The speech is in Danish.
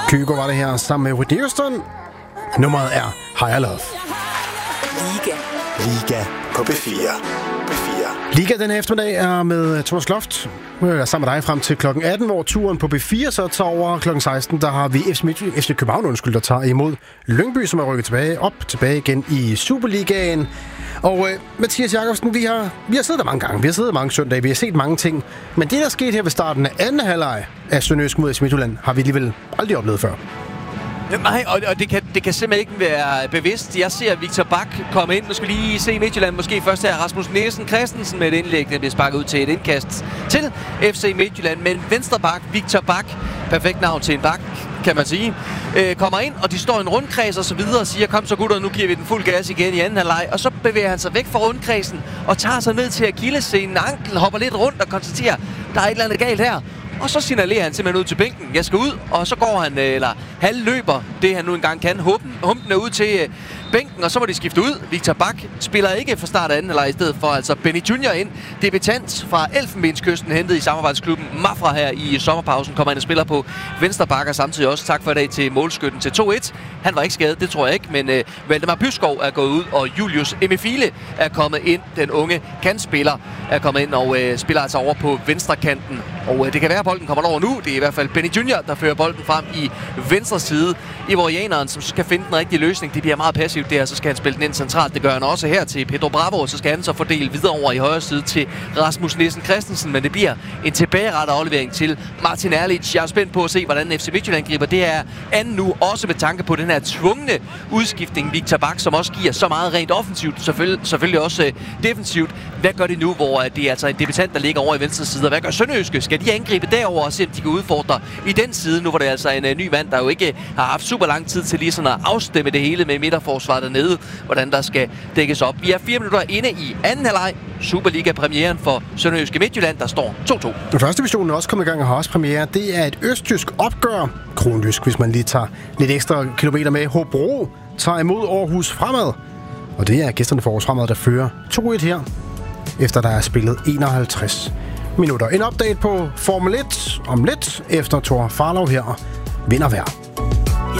Kygo var det her sammen med Whitney Houston. Nummeret er Higher Love. Liga på B4. Liga den her eftermiddag er med Thomas Loft. Nu er jeg sammen med dig frem til klokken 18, hvor turen på B4 så tager over klokken 16. Der har vi FC København, der tager imod Lyngby, som er rykket tilbage igen i Superligaen. Og Mathias Jakobsen, vi har siddet der mange gange. Vi har siddet mange søndage. Vi har set mange ting. Men det, der skete her ved starten af anden halvleg af Sønderjysk mod FC Midtjylland, har vi alligevel aldrig oplevet før. Nej, og det kan simpelthen ikke være bevidst. Jeg ser Victor Bak komme ind. Nu skal vi lige se Midtjylland. Måske først her Rasmus Nielsen Christensen med et indlæg. Den bliver sparket ud til et indkast til FC Midtjylland. Men venstre bak, Victor Bak, perfekt navn til en bak, kan man sige, kommer ind, og de står i en rundkreds og så videre og siger, kom så gutter, nu giver vi den fuld gas igen i anden halvleg. Og så bevæger han sig væk fra rundkredsen og tager sig ned til akillessenen. Anklen hopper lidt rundt og konstaterer, der er et eller andet galt her. Og så signalerer han simpelthen ud til bænken. Jeg skal ud, og så går han, eller halvløber, det han nu engang kan. Humpen er ud til bænken, og så må de skifte ud. Victor Bak spiller ikke fra start af anden, eller i stedet for altså Benny Junior ind. Debutant fra Elfenbenskysten, hentet i samarbejdsklubben Mafra her i sommerpausen. Kommer han og spiller på venstre bak, og samtidig også tak for i dag til målskytten til 2-1. Han var ikke skadet, det tror jeg ikke, men Valdemar Byskov er gået ud, og Julius Emefile er kommet ind. Den unge kantspiller er kommet ind og spiller altså over på venstre kanten. Og det kan være, at bolden kommer over nu. Det er i hvert fald Benny Junior, der fører bolden frem i venstre side. Ivorianeren, som skal finde den rigtige løsning. Det bliver meget passivt der, så skal han spille den ind centralt. Det gør han også her til Pedro Bravo. Så skal han så fordele videre over i højre side til Rasmus Nielsen Christensen. Men det bliver en tilbagerettet aflevering til Martin Erlich. Jeg er spændt på at se, hvordan FC Midtjylland griber. Det er anden nu, også med tanke på den her tvungne udskiftning. Victor Bak, som også giver så meget rent offensivt. Selvfølgelig også defensivt. Hvad gør det nu, hvor det er altså en debutant, der ligger over i venstre side? Og hvad gør Sønderjyske? Skal de angribe derover og se, om de kan udfordre i den side? Nu var det altså en ny mand, der jo ikke har haft super lang tid til lige sådan at afstemme det hele med midterforsvaret dernede, hvordan der skal dækkes op. Vi er 4 minutter inde i anden halvleg. Superliga-premieren for Sønderjyske Midtjylland, der står 2-2. Den første division er også kommet i gang og har også premiere. Det er et østjysk opgør. Kronjysk, hvis man lige tager lidt ekstra kilometer med. Hobro tager imod Aarhus Fremad. Og det er gæsterne for Aarhus Fremad, der fører 2-1 her, efter der er spillet 51 minutter. En update på Formel 1 om lidt, efter Thor Farlov her vinder hver.